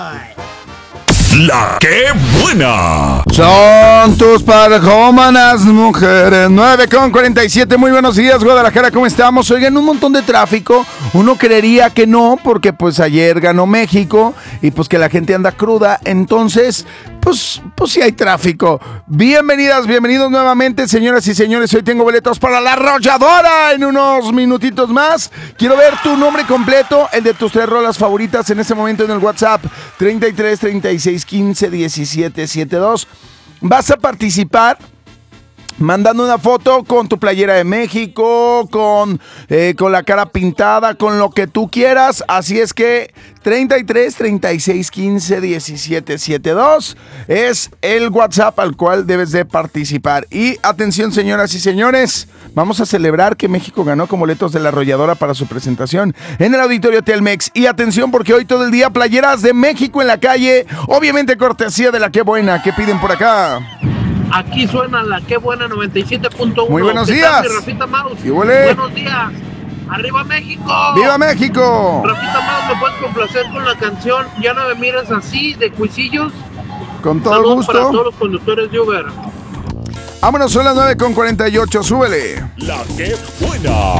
La que buena. Son tus parejómanas mujeres. 9:47. Muy buenos días, Guadalajara, ¿cómo estamos? Oigan, un montón de tráfico. Uno creería que no, porque pues ayer ganó México y pues que la gente anda cruda. Entonces, pues sí hay tráfico. Bienvenidas, bienvenidos nuevamente, señoras y señores. Hoy tengo boletos para La Arrolladora en unos minutitos más. Quiero ver tu nombre completo, el de tus 3 rolas favoritas en este momento en el WhatsApp 33 36 15 17 72. Vas a participar mandando una foto con tu playera de México, con la cara pintada, con lo que tú quieras. Así es que 33 36 15 17 72 es el WhatsApp al cual debes de participar. Y atención, señoras y señores, vamos a celebrar que México ganó con boletos de La Arrolladora para su presentación en el Auditorio Telmex. Y atención, porque hoy todo el día playeras de México en la calle, obviamente cortesía de La Que Buena. ¿Qué piden por acá? Aquí suena La Que Buena 97.1. Muy buenos días. Rafita Maus. ¿Qué huele? Buenos días. ¡Arriba México! ¡Viva México! Rafita Maus, ¿me puedes complacer con la canción Ya no me mires así, de Cuisillos? Con todo Saludos gusto. para todos los conductores de Uber. Vámonos, son las 9:48, súbele. La que buena.